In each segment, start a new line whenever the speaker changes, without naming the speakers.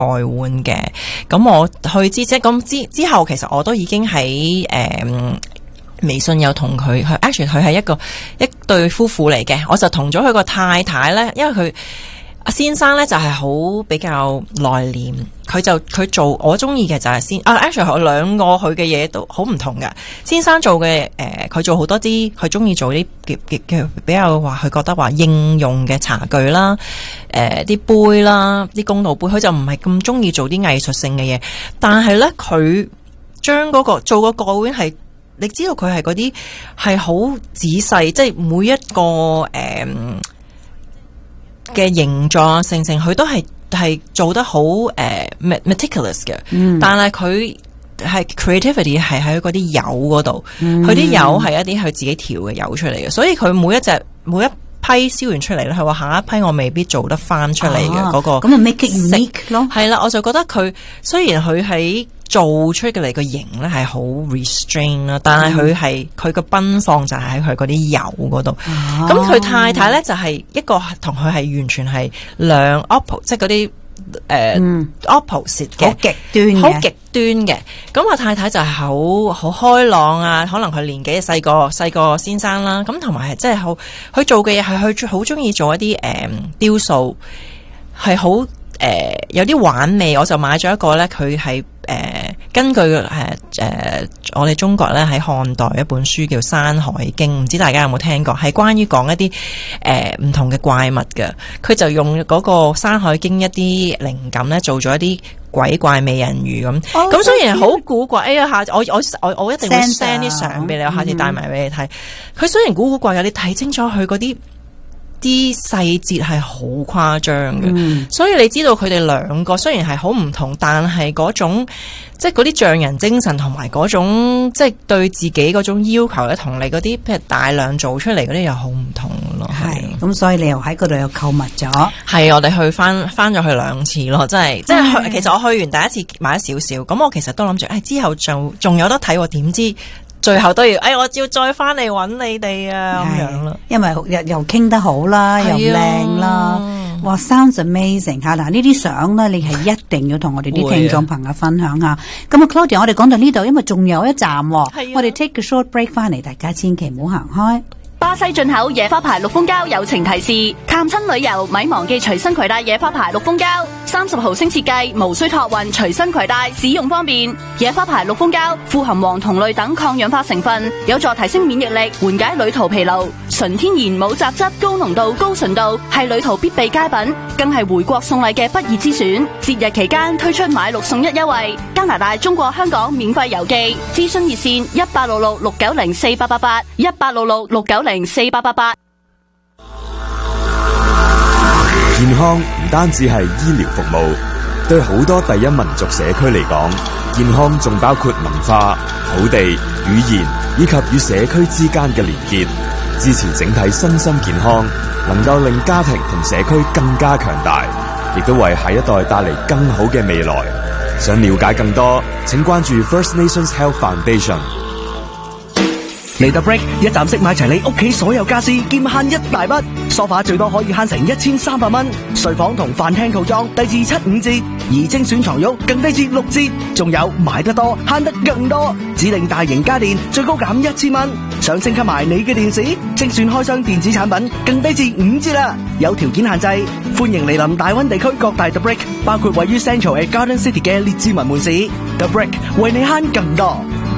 外援嘅。咁我去之後，其實我都已經喺微信有同佢，actually 佢係一對夫婦嚟嘅，我就同咗佢個太太咧，因為佢阿先生咧就係好比較內斂，佢做我中意嘅就係actually 我兩個佢嘅嘢都好唔同嘅。先生做嘅佢做好多啲，佢中意做啲嘅比較話，佢覺得話應用嘅茶具啦，啲杯啦，啲公道杯，佢就唔係咁中意做啲藝術性嘅嘢。但係咧，佢將做個碗係。你知道佢係嗰啲係好仔細，即係每一個嘅形狀性，佢都係做得好meticulous 嘅。但係佢係 creativity 係喺嗰啲油嗰度，佢啲油係一啲佢自己調嘅油出嚟嘅，所以佢每一批燒完出嚟咧，佢話下一批我未必做得翻出嚟嘅嗰個。
咁啊 make it unique 咯。
係啦，我就覺得佢雖然佢喺做出嘅嚟個型咧係好 restrain 啦，但係佢個奔放就係喺佢嗰啲油嗰度。咁佢太太咧就係一個同佢係完全係兩 opposite， 即係嗰啲opposite 嘅，好極端嘅。咁我太太就係好開朗啊，可能佢年紀細個先生啦。咁同埋係即係好，佢做嘅嘢係佢好中意做一啲雕塑，係好有啲玩味。我就買咗一個咧，佢係根據我哋中國咧喺漢代一本書叫《山海經》，唔知大家有冇聽過？係關於講一啲唔同嘅怪物嘅。佢就用嗰個《山海經》一啲靈感咧，做咗一啲鬼怪美人魚咁。咁雖然好古怪，哎呀，下次我一定會 send 啲相俾你，我下次帶埋俾你睇。佢雖然古怪，有你睇清楚佢嗰啲細節係好誇張嘅，所以你知道佢哋兩個雖然係好唔同，但係嗰種即係嗰啲匠人精神同埋嗰種即係對自己嗰種要求咧，同你嗰啲譬如大量做出嚟嗰啲又好唔同咯。
係咁，所以你又喺嗰度又購物咗？係，
我哋去翻咗去2次咯，即係其實我去完第一次買咗少少，咁我其實都諗住，之後仲有得睇，點知最後都要，我要再翻嚟揾你哋啊咁樣咯。因為
又傾得好啦，又靚啦，哇 sounds amazing 吓！嗱，呢啲相咧，你係一定要同我哋啲聽眾朋友分享下。咁啊 ，Claudia， 我哋講到呢度，因為仲有一站，我哋 take a short break 翻嚟，大家千祈唔好行開。
巴西進口野花牌陸豐膠友情提示：探親旅遊咪忘記隨身攜帶野花牌陸豐膠，30毫升設計，無需託運，隨身攜帶，使用方便。野花牌陸豐膠富含黃酮類等抗氧化成分，有助提升免疫力，緩解旅途疲勞。純天然冇雜質，高濃度、高純度，係旅途必備佳品，更係回國送禮嘅不二之選。節日期間推出買6送1優惠，加拿大、中國香港免費郵寄。諮詢熱線186669048888 1866690488。
健康唔單止係醫療服務，對好多第一民族社區嚟講，健康仲包括文化、土地、語言以及與社區之間嘅連結，支持整體身心健康，能夠令家庭同社區更加強大，亦都為下一代帶嚟更好嘅未來。想了解更多，請關注 First Nations Health Foundation。
嚟到 break 一站式買齊你屋企所有家私，兼慳一大筆。梳化最多可以慳成1300蚊，睡房同飯廳套裝低至75折，而精選床褥更低至6折。仲有買得多慳得更多，指定大型家電最高減1000蚊。想升級埋你嘅電視，精選開箱電子產品更低至5折啦。有條件限制，歡迎嚟臨大灣地區各大 The Brick， 包括位於 Central 嘅 Garden City 嘅列治文門市。The Brick 為你慳更多。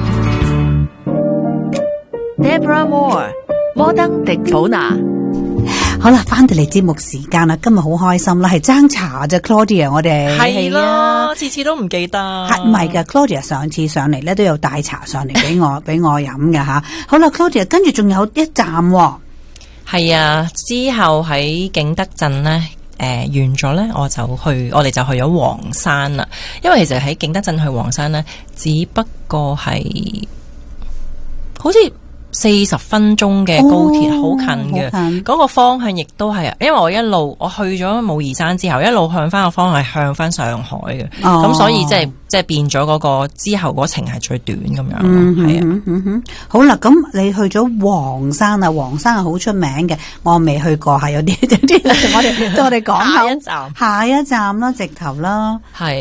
Deborah Moore， 摩登迪寶娜。
好啦，翻到嚟節目時間啦，今日好開心啦，係爭茶啫 Claudia， 我哋
係咯，次次都唔記得。
係唔係噶 Claudia 上次上嚟咧都有帶茶上嚟俾我俾我飲嘅吓。好啦 Claudia， 跟住仲有一站。
係啊，之後喺景德鎮咧。完咗咧，我哋就去咗黃山啦。因為其實喺景德鎮去黃山咧，只不過係好似40分鐘嘅高鐵，好近嘅。嗰個方向亦都係，因為我去咗武夷山之後，一路向翻個方向係向翻上海嘅。咁所以即係變咗嗰個之後嗰程係最短咁樣。係啊。
好啦，咁你去咗黃山啊？黃山係好出名嘅，我未去過，係有啲我哋講下一站啦，直頭啦。係。